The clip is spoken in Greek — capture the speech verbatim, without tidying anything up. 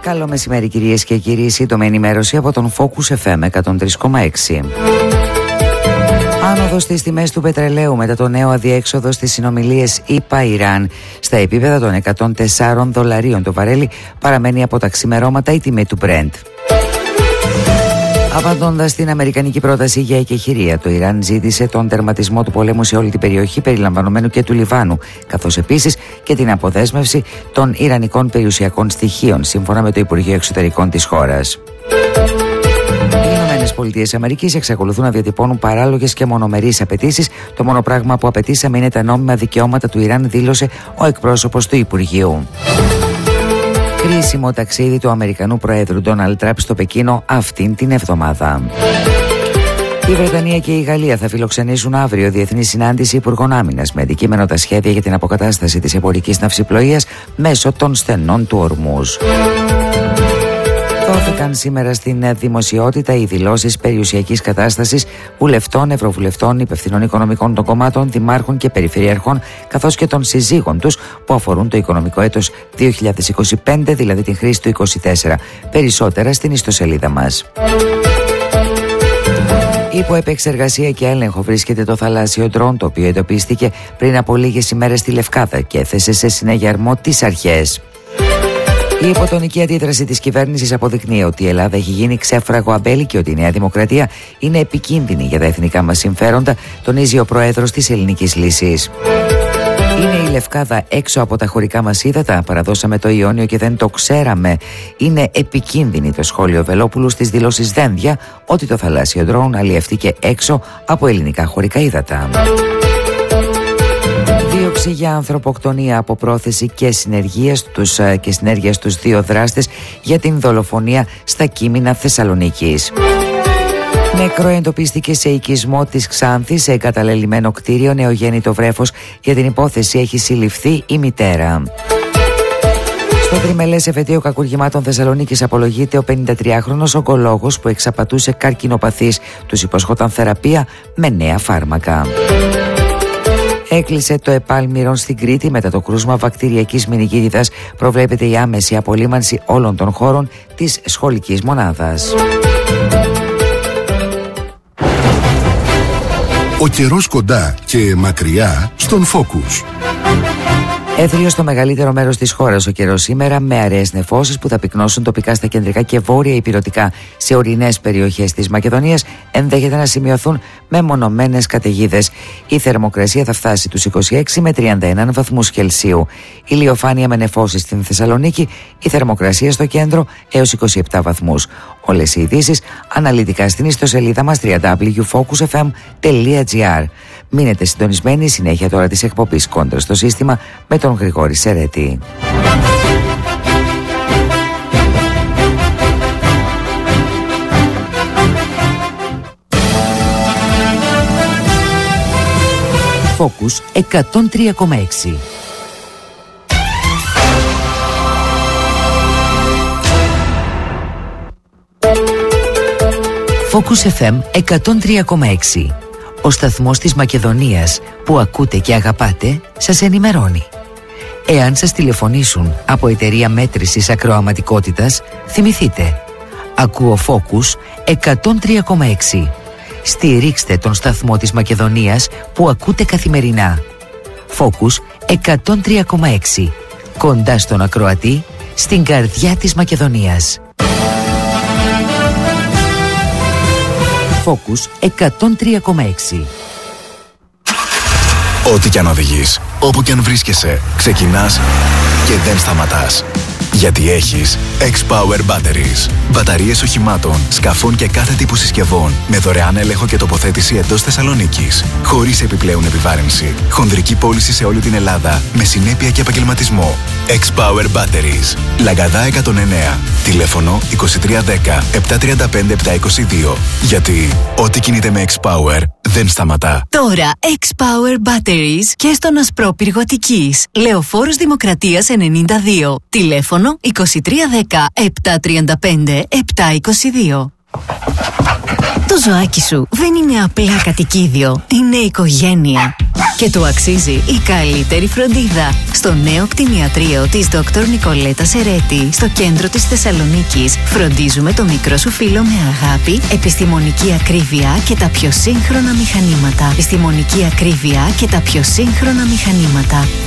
Καλό μεσημέρι κυρίες και κύριοι, σύντομη ενημέρωση από τον Focus εφ εμ εκατόν τρία κόμμα έξι. Άνοδος στις τιμές του πετρελαίου μετά το νέο αδιέξοδο στις συνομιλίες ΗΠΑ-Ιράν. Στα επίπεδα των εκατόν τέσσερα δολαρίων το βαρέλι παραμένει από τα ξημερώματα η τιμή του Brent. Απαντώντας στην αμερικανική πρόταση για εκεχηρία, το Ιράν ζήτησε τον τερματισμό του πολέμου σε όλη την περιοχή περιλαμβανομένου και του Λιβάνου, καθώς επίσης και την αποδέσμευση των ιρανικών περιουσιακών στοιχείων, σύμφωνα με το Υπουργείο Εξωτερικών της χώρας. Οι Ηνωμένες Πολιτείες Αμερικής εξακολουθούν να διατυπώνουν παράλογες και μονομερείς απαιτήσεις. Το μόνο πράγμα που απαιτήσαμε είναι τα νόμιμα δικαιώματα του Ιράν, δήλωσε ο εκπρόσωπος του Υπουργείου. Κρίσιμο ταξίδι του Αμερικανού Προέδρου Ντόναλντ Τραμπ στο Πεκίνο αυτήν την εβδομάδα. Η Βρετανία και η Γαλλία θα φιλοξενήσουν αύριο διεθνή συνάντηση υπουργών άμυνας με αντικείμενο τα σχέδια για την αποκατάσταση της εμπορικής ναυσιπλοείας μέσω των στενών του Ορμούζ. Δόθηκαν σήμερα στην δημοσιότητα οι δηλώσεις περιουσιακής κατάστασης βουλευτών, ευρωβουλευτών, υπευθυνών οικονομικών των κομμάτων, δημάρχων και περιφερειαρχών, καθώς και των συζύγων τους που αφορούν το οικονομικό έτος δύο χιλιάδες είκοσι πέντε, δηλαδή την χρήση του είκοσι τέσσερα. Περισσότερα στην ιστοσελίδα μας. Υπό επεξεργασία και έλεγχο βρίσκεται το θαλάσσιο ντρόν, το οποίο εντοπίστηκε πριν από λίγες ημέρες στη Λευκάδα και έθεσε σε συνεγερμό τις αρχές. Η υποτονική αντίδραση της κυβέρνησης αποδεικνύει ότι η Ελλάδα έχει γίνει ξέφραγο αμπέλι και ότι η Νέα Δημοκρατία είναι επικίνδυνη για τα εθνικά μας συμφέροντα, τονίζει ο πρόεδρος της Ελληνικής Λύσης. Είναι η Λευκάδα έξω από τα χωρικά μας ύδατα, παραδώσαμε το Ιόνιο και δεν το ξέραμε. Είναι επικίνδυνη, το σχόλιο Βελόπουλου στις δηλώσεις Δένδια ότι το θαλάσσιο ντρόουν αλλιεύτηκε έξω από ελληνικά χωρικά ύδατα. Δίωξη για ανθρωποκτονία από πρόθεση και συνεργία στους, και συνέργεια στους δύο δράστες για την δολοφονία στα Κείμηνα Θεσσαλονίκης. Νεκρό εντοπίστηκε σε οικισμό της Ξάνθης, σε εγκαταλελειμμένο κτίριο, νεογέννητο βρέφος. Για την υπόθεση έχει συλληφθεί η μητέρα. Στο τριμελές εφετείο κακουργημάτων Θεσσαλονίκης απολογείται ο πενηντατριάχρονος ογκολόγος που εξαπατούσε καρκινοπαθείς. Τους υποσχόταν θεραπεία με νέα φάρμακα. Έκλεισε το Επάλμυρον στην Κρήτη μετά το κρούσμα βακτηριακής μηνυγίτιδας. Προβλέπεται η άμεση απολύμανση όλων των χώρων της σχολικής μονάδας. Ο καιρός κοντά και μακριά στον Focus. Έθριο στο μεγαλύτερο μέρος της χώρας ο καιρός σήμερα, με αραιές νεφώσεις που θα πυκνώσουν τοπικά στα κεντρικά και βόρεια ηπειρωτικά. Σε ορεινές περιοχές της Μακεδονίας ενδέχεται να σημειωθούν μεμονωμένες καταιγίδες. Η θερμοκρασία θα φτάσει τους είκοσι έξι με τριάντα ένα βαθμούς Κελσίου. Ηλιοφάνεια με νεφώσεις στην Θεσσαλονίκη, η θερμοκρασία στο κέντρο έως είκοσι επτά βαθμούς. Όλες οι ειδήσεις αναλυτικά στην ιστοσελίδα μας double-u double-u double-u τελεία focus f m τελεία g r. Μείνετε συντονισμένοι, συνέχεια τώρα της εκπομπής Κόντρα στο σύστημα με τον Γρηγόρη Σερέτη. Focus εκατόν τρία κόμμα έξι. Focus εφ εμ εκατόν τρία κόμμα έξι. Ο σταθμός της Μακεδονίας που ακούτε και αγαπάτε σας ενημερώνει. Εάν σας τηλεφωνήσουν από εταιρεία μέτρησης ακροαματικότητας, θυμηθείτε. Ακούω Focus εκατόν τρία κόμμα έξι. Στηρίξτε τον σταθμό της Μακεδονίας που ακούτε καθημερινά. Focus εκατόν τρία κόμμα έξι. Κοντά στον ακροατή, στην καρδιά της Μακεδονίας. Focus εκατόν τρία κόμμα έξι. Ό,τι κι αν οδηγείς, όπου κι αν βρίσκεσαι, ξεκινάς και δεν σταματάς. Γιατί έχεις X-Power Batteries. Μπαταρίες οχημάτων, σκαφών και κάθε τύπου συσκευών με δωρεάν έλεγχο και τοποθέτηση εντός Θεσσαλονίκης. Χωρίς επιπλέον επιβάρυνση. Χονδρική πώληση σε όλη την Ελλάδα με συνέπεια και επαγγελματισμό. X-Power Batteries. Λαγκαδά εκατόν εννέα. Τηλέφωνο είκοσι τρία δέκα επτακόσια τριάντα πέντε επτακόσια είκοσι δύο. Γιατί ό,τι κινείται με X-Power δεν σταματά. Τώρα X-Power Batteries και στον Ασπρόπυργο Αττικής. Λεωφόρος Δημοκρατίας ενενήντα δύο. Τηλέφωνο είκοσι τρία δέκα επτακόσια τριάντα πέντε επτακόσια είκοσι δύο. Το ζωάκι σου δεν είναι απλά κατοικίδιο, είναι οικογένεια. Και του αξίζει η καλύτερη φροντίδα. Στο νέο κτηνιατρίο της Δόκτωρ Νικολέτα Σερέτη, στο κέντρο της Θεσσαλονίκης, φροντίζουμε το μικρό σου φίλο με αγάπη, επιστημονική ακρίβεια και τα πιο σύγχρονα μηχανήματα. Επιστημονική ακρίβεια και τα πιο σύγχρονα μηχανήματα.